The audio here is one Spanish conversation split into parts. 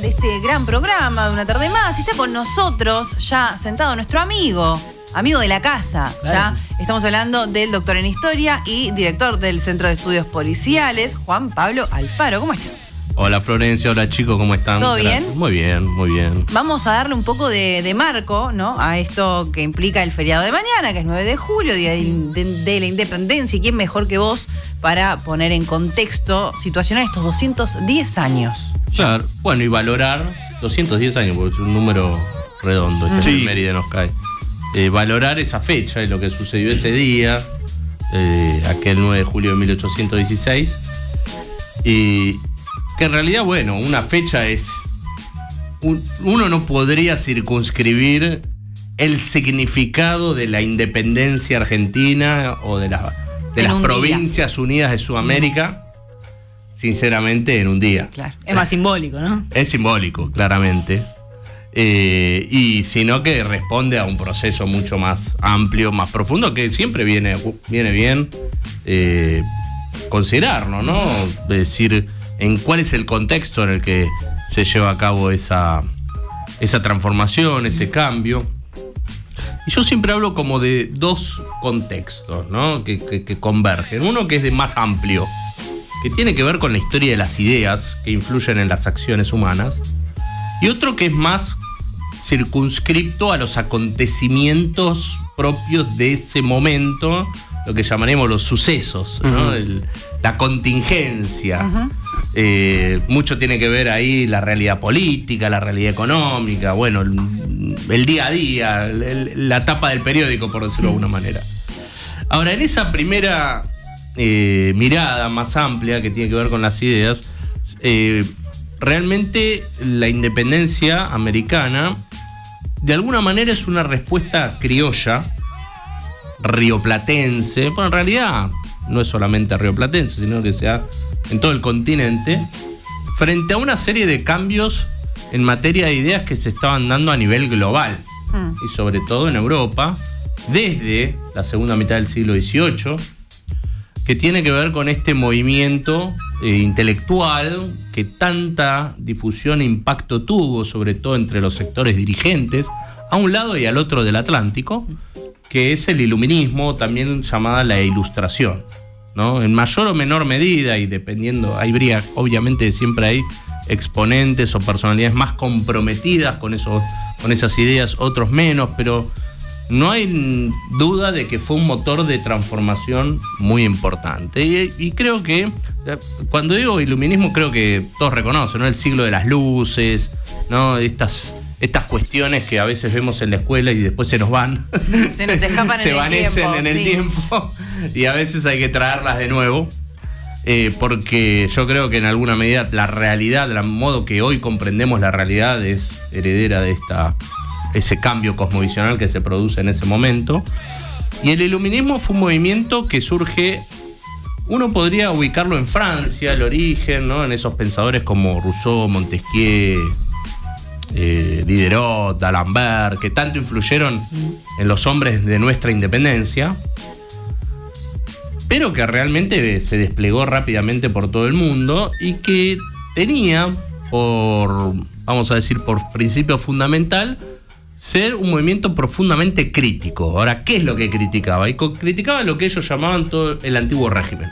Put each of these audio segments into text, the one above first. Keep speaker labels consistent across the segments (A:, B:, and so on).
A: de este gran programa de Una Tarde Más. Está con nosotros ya sentado nuestro amigo de la casa. Claro. Ya estamos hablando del doctor en Historia y director del Centro de Estudios Policiales, Juan Pablo Alfaro. ¿Cómo estás?
B: Hola Florencia, hola chicos, ¿cómo están?
A: ¿Todo bien?
B: Muy bien, muy bien.
A: Vamos a darle un poco de marco, ¿no?, a esto que implica el feriado de mañana, que es 9 de julio, Día de la Independencia. ¿Y quién mejor que vos para poner en contexto situacionar estos 210 años?
B: Claro, bueno, y valorar 210 años, porque es un número redondo, esta efeméride nos cae. Valorar esa fecha y lo que sucedió ese día, aquel 9 de julio de 1816, y que en realidad, bueno, una fecha es... Uno no podría circunscribir el significado de la independencia argentina o de las Provincias Unidas de Sudamérica, sinceramente, en un día.
C: Claro. Es más simbólico, ¿no?
B: Es simbólico, claramente. Y sino que responde a un proceso mucho más amplio, más profundo, que siempre viene bien considerarlo, ¿no? Es decir, en cuál es el contexto en el que se lleva a cabo esa transformación, ese cambio. Y yo siempre hablo como de dos contextos, ¿no?, que convergen. Uno que es de más amplio, que tiene que ver con la historia de las ideas que influyen en las acciones humanas. Y otro que es más circunscripto a los acontecimientos propios de ese momento, lo que llamaremos los sucesos, ¿no? La contingencia. Mucho tiene que ver ahí la realidad política, la realidad económica, bueno, el día a día, la tapa del periódico, por decirlo de alguna manera. Ahora, en esa primera mirada más amplia que tiene que ver con las ideas, realmente la independencia americana de alguna manera es una respuesta criolla, rioplatense. Bueno, en realidad no es solamente rioplatense, sino que sea en todo el continente, frente a una serie de cambios en materia de ideas que se estaban dando a nivel global, y sobre todo en Europa, desde la segunda mitad del siglo XVIII, que tiene que ver con este movimiento intelectual que tanta difusión e impacto tuvo, sobre todo entre los sectores dirigentes, a un lado y al otro del Atlántico, que es el iluminismo, también llamada la Ilustración, ¿no? En mayor o menor medida, y dependiendo, habría, obviamente siempre hay exponentes o personalidades más comprometidas con esas ideas, otros menos, pero no hay duda de que fue un motor de transformación muy importante. Y creo que, cuando digo iluminismo, creo que todos reconocen, ¿no?, el siglo de las luces, ¿no?, estas cuestiones que a veces vemos en la escuela y después se nos van.
A: Se nos escapan
B: se vanecen en el tiempo, y a veces hay que traerlas de nuevo. Porque yo creo que en alguna medida la realidad, el modo que hoy comprendemos la realidad, es heredera de ese cambio cosmovisional que se produce en ese momento. Y el iluminismo fue un movimiento que surge, uno podría ubicarlo en Francia, el origen, ¿no?, en esos pensadores como Rousseau, Montesquieu, Diderot, D'Alembert, que tanto influyeron en los hombres de nuestra independencia, pero que realmente se desplegó rápidamente por todo el mundo y que tenía por principio fundamental ser un movimiento profundamente crítico. Ahora, ¿qué es lo que criticaba? Y criticaba lo que ellos llamaban todo el antiguo régimen.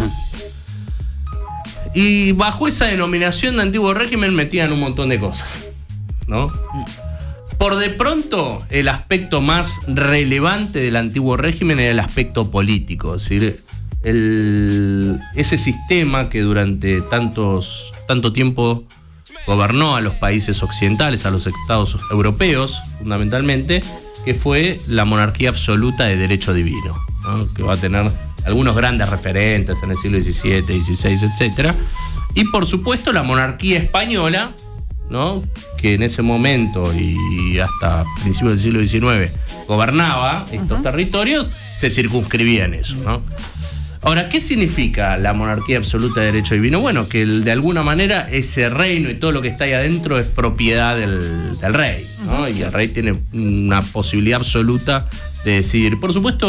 B: Y bajo esa denominación de antiguo régimen metían un montón de cosas, ¿no? Por de pronto, el aspecto más relevante del antiguo régimen era el aspecto político, es decir, ese sistema que durante tanto tiempo gobernó a los países occidentales, a los estados europeos, fundamentalmente, que fue la monarquía absoluta de derecho divino, ¿no?, que va a tener algunos grandes referentes en el siglo XVII, XVI, etc. Y por supuesto la monarquía española, ¿no?, que en ese momento y hasta principios del siglo XIX gobernaba estos territorios, se circunscribía en eso, ¿no? Ahora, ¿qué significa la monarquía absoluta de derecho divino? Bueno, que de alguna manera ese reino y todo lo que está ahí adentro es propiedad del rey, ¿no? Y el rey tiene una posibilidad absoluta de decidir. Por supuesto,